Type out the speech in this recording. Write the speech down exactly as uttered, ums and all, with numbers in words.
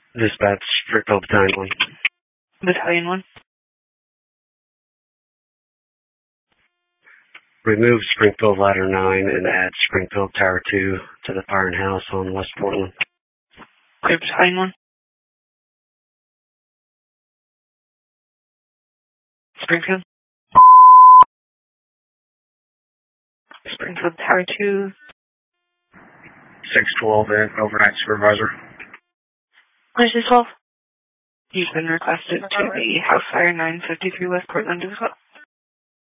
Dispatch, Springfield Battalion one. Battalion one. Remove Springfield Ladder nine and add Springfield Tower two to the fire and house on West Portland. Clear Battalion one. Springfield. Springfield Tower two. six twelve, overnight supervisor. Where's this twelve? You've been requested to the House Fire nine fifty-three West Portland as well.